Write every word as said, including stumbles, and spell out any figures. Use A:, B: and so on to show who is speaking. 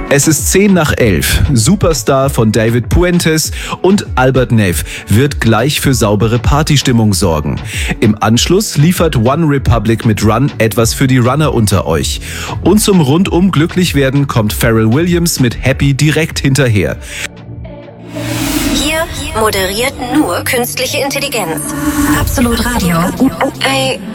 A: Es ist zehn nach elf. Superstar von David Puentes und Albert Neve wird gleich für saubere Partystimmung sorgen. Im Anschluss liefert One Republic mit Run etwas für die Runner unter euch. Und zum rundum glücklich werden kommt Pharrell Williams mit Happy direkt hinterher.
B: Hier moderiert nur künstliche Intelligenz. Absolut Radio. Ey,